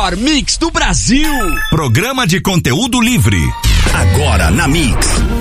melhor mix do Brasil. Programa de conteúdo livre. Agora na Mix.